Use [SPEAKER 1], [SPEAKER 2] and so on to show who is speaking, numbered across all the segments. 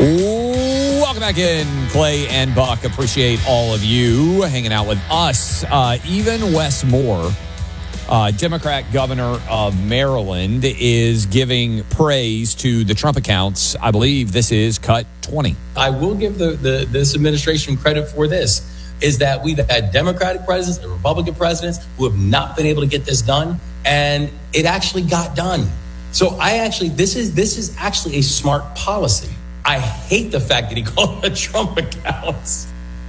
[SPEAKER 1] Welcome back in, Clay and Buck. Appreciate all of you hanging out with us. Even Wes Moore, Democrat governor of Maryland, is giving praise to the Trump accounts. I believe this is cut 20.
[SPEAKER 2] I will give this administration credit for this, is that we've had Democratic presidents and Republican presidents who have not been able to get this done, and it actually got done. So this is actually a smart policy. I hate the fact that he called it Trump accounts.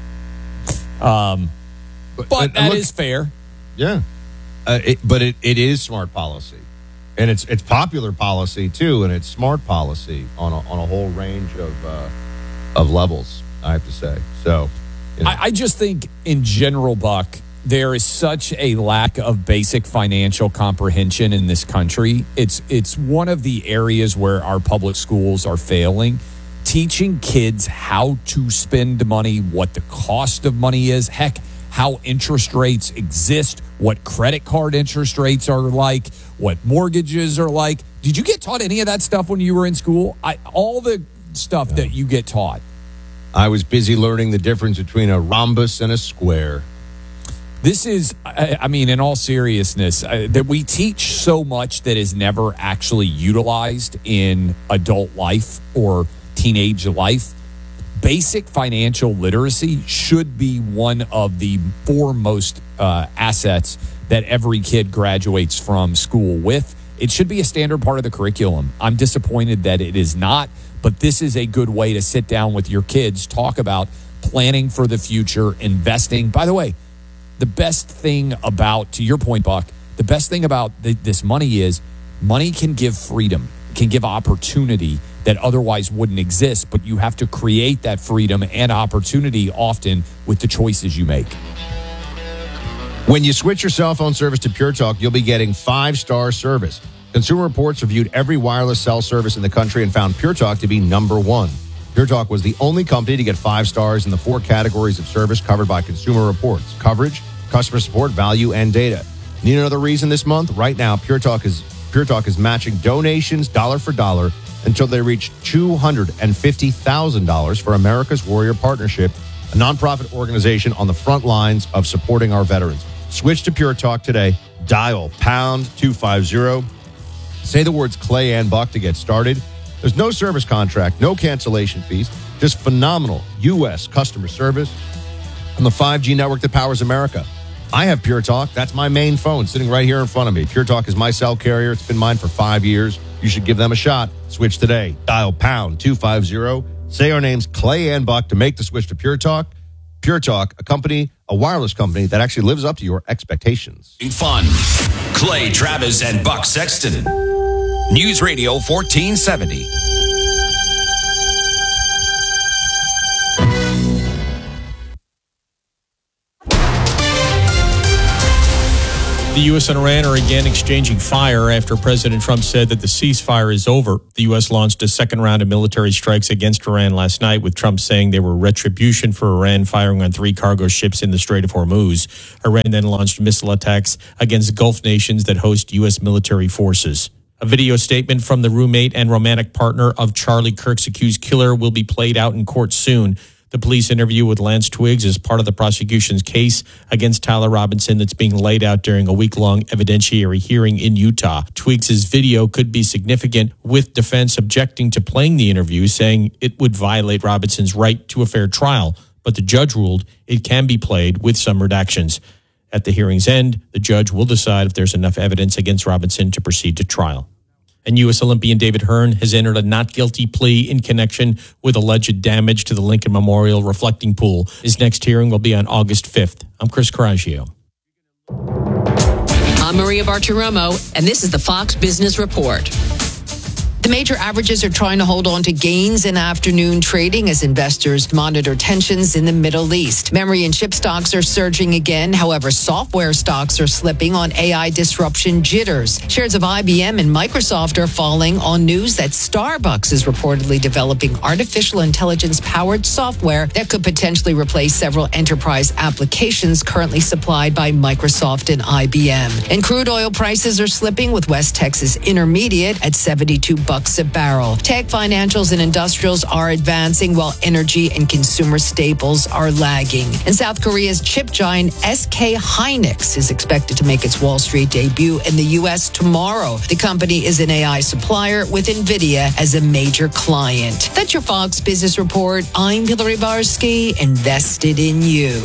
[SPEAKER 1] But that is fair.
[SPEAKER 3] Yeah. But it is smart policy. And it's popular policy, too, and it's smart policy on a whole range of levels, I have to say. So, you know.
[SPEAKER 1] I just think, in general, Buck, there is such a lack of basic financial comprehension in this country. It's one of the areas where our public schools are failing. Teaching kids how to spend money, what the cost of money is, heck, how interest rates exist, what credit card interest rates are like, what mortgages are like. Did you get taught any of that stuff when you were in school? All the stuff that you get taught.
[SPEAKER 3] I was busy learning the difference between a rhombus and a square.
[SPEAKER 1] This is, I mean, in all seriousness, that we teach so much that is never actually utilized in adult life or teenage life. Basic financial literacy should be one of the foremost assets that every kid graduates from school with. It should be a standard part of the curriculum. I'm disappointed that it is not, but this is a good way to sit down with your kids, talk about planning for the future, investing. By the way, the best thing about, to your point, Buck, the best thing about this money is money can give freedom, can give opportunity that otherwise wouldn't exist, but you have to create that freedom and opportunity often with the choices you make.
[SPEAKER 3] When you switch your cell phone service to Pure Talk, you'll be getting 5-star service. Consumer Reports reviewed every wireless cell service in the country and found Pure Talk to be number one. Pure Talk was the only company to get 5 stars in the 4 categories of service covered by Consumer Reports: coverage, customer support, value, and data. Need another reason this month? Right now, Pure Talk is matching donations dollar for dollar until they reach $250,000 for America's Warrior Partnership, a nonprofit organization on the front lines of supporting our veterans. Switch to Pure Talk today. Dial pound 250. Say the words Clay and Buck to get started. There's no service contract, no cancellation fees, just phenomenal U.S. customer service on the 5G network that powers America. I have Pure Talk. That's my main phone sitting right here in front of me. Pure Talk is my cell carrier. It's been mine for 5 years. You should give them a shot. Switch today. Dial pound 250. Say our names, Clay and Buck, to make the switch to Pure Talk. Pure Talk, a wireless company that actually lives up to your expectations.
[SPEAKER 4] Fun. Clay Travis and Buck Sexton. News Radio 1470.
[SPEAKER 5] The U.S. and Iran are again exchanging fire after President Trump said that the ceasefire is over. The U.S. launched a second round of military strikes against Iran last night, with Trump saying they were retribution for Iran firing on 3 cargo ships in the Strait of Hormuz. Iran then launched missile attacks against Gulf nations that host U.S. military forces. A video statement from the roommate and romantic partner of Charlie Kirk's accused killer will be played out in court soon. The police interview with Lance Twiggs is part of the prosecution's case against Tyler Robinson that's being laid out during a week-long evidentiary hearing in Utah. Twiggs' video could be significant, with defense objecting to playing the interview, saying it would violate Robinson's right to a fair trial. But the judge ruled it can be played with some redactions. At the hearing's end, the judge will decide if there's enough evidence against Robinson to proceed to trial. And U.S. Olympian David Hearn has entered a not guilty plea in connection with alleged damage to the Lincoln Memorial reflecting pool. His next hearing will be on August 5th. I'm Chris Coraggio.
[SPEAKER 6] I'm Maria Bartiromo, and this is the Fox Business Report. The major averages are trying to hold on to gains in afternoon trading as investors monitor tensions in the Middle East. Memory and chip stocks are surging again. However, software stocks are slipping on AI disruption jitters. Shares of IBM and Microsoft are falling on news that Starbucks is reportedly developing artificial intelligence-powered software that could potentially replace several enterprise applications currently supplied by Microsoft and IBM. And crude oil prices are slipping, with West Texas Intermediate at $72 $5 a barrel. Tech, financials, and industrials are advancing while energy and consumer staples are lagging. And South Korea's chip giant SK Hynix is expected to make its Wall Street debut in the U.S. tomorrow. The company is an AI supplier with NVIDIA as a major client. That's your Fox Business Report. I'm Hillary Barsky, invested in you.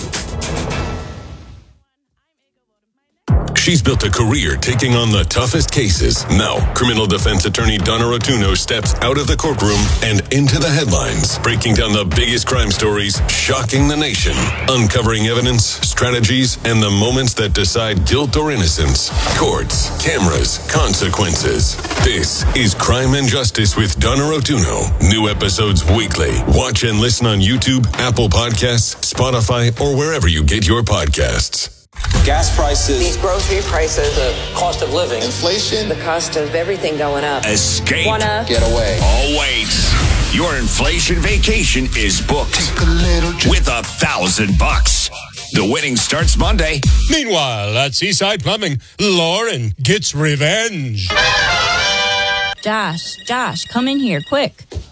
[SPEAKER 7] She's built a career taking on the toughest cases. Now, criminal defense attorney Donna Rotuno steps out of the courtroom and into the headlines, breaking down the biggest crime stories, shocking the nation, uncovering evidence, strategies, and the moments that decide guilt or innocence. Courts, cameras, consequences. This is Crime and Justice with Donna Rotuno. New episodes weekly. Watch and listen on YouTube, Apple Podcasts, Spotify, or wherever you get your podcasts.
[SPEAKER 8] Gas prices,
[SPEAKER 9] these grocery prices,
[SPEAKER 8] the cost of living,
[SPEAKER 9] inflation, the cost of everything going up.
[SPEAKER 4] Escape.
[SPEAKER 9] Wanna
[SPEAKER 8] get away.
[SPEAKER 4] Oh, wait. Your inflation vacation is booked with $1,000. The winning starts Monday.
[SPEAKER 10] Meanwhile, at Seaside Plumbing, Lauren gets revenge.
[SPEAKER 11] Josh, come in here, quick.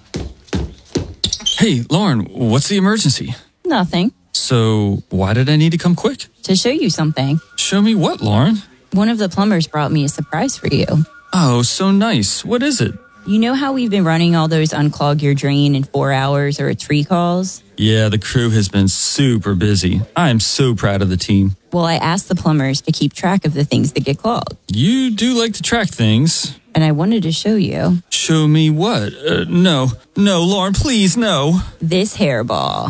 [SPEAKER 12] Hey, Lauren, what's the emergency?
[SPEAKER 11] Nothing.
[SPEAKER 12] So, why did I need to come quick?
[SPEAKER 11] To show you something.
[SPEAKER 12] Show me what, Lauren?
[SPEAKER 11] One of the plumbers brought me a surprise for you.
[SPEAKER 12] Oh, so nice. What is it?
[SPEAKER 11] You know how we've been running all those unclog your drain in 4 hours or it's free calls?
[SPEAKER 12] Yeah, the crew has been super busy. I'm so proud of the team.
[SPEAKER 11] Well, I asked the plumbers to keep track of the things that get clogged.
[SPEAKER 12] You do like to track things.
[SPEAKER 11] And I wanted to show you.
[SPEAKER 12] Show me what? No, Lauren, please, no.
[SPEAKER 11] This hairball.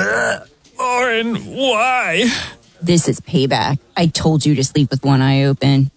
[SPEAKER 12] Lauren, why?
[SPEAKER 11] This is payback. I told you to sleep with one eye open.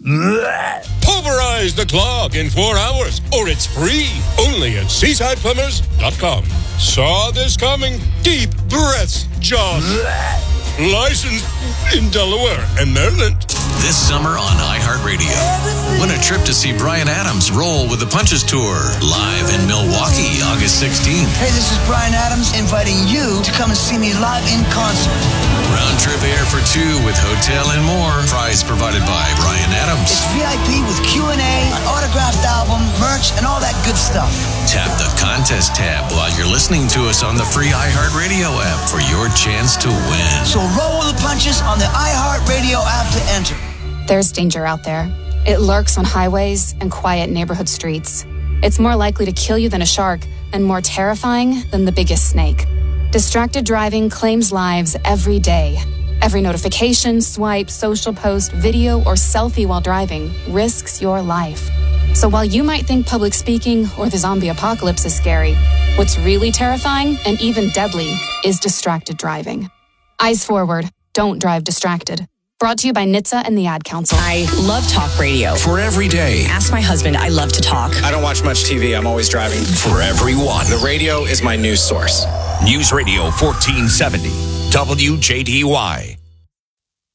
[SPEAKER 10] Pulverize the clog in 4 hours, or it's free. Only at SeasidePlumbers.com. Saw this coming. Deep breaths, John. Licensed in Delaware and Maryland.
[SPEAKER 13] This summer on iHeartRadio. Win a trip to see Bryan Adams roll with the Punches Tour live in Milwaukee, August 16th.
[SPEAKER 14] Hey, this is Bryan Adams inviting you to come and see me live in concert.
[SPEAKER 13] Round trip air for two with hotel and more. Prize provided by Bryan Adams.
[SPEAKER 14] It's VIP with Q&A, an autographed album, merch, and all that good stuff.
[SPEAKER 13] Tap the contest tab while you're listening to us on the free iHeartRadio app for your chance to win.
[SPEAKER 14] So roll with the punches on the iHeartRadio app to enter.
[SPEAKER 15] There's danger out there. It lurks on highways and quiet neighborhood streets. It's more likely to kill you than a shark and more terrifying than the biggest snake. Distracted driving claims lives every day. Every notification, swipe, social post, video, or selfie while driving risks your life. So while you might think public speaking or the zombie apocalypse is scary, what's really terrifying and even deadly is distracted driving. Eyes forward. Don't drive distracted. Brought to you by NHTSA and the Ad Council.
[SPEAKER 16] I love talk radio.
[SPEAKER 4] For every day.
[SPEAKER 16] Ask my husband. I love to talk.
[SPEAKER 17] I don't watch much TV. I'm always driving.
[SPEAKER 4] For everyone.
[SPEAKER 17] The radio is my news source.
[SPEAKER 4] News Radio 1470. WJDY.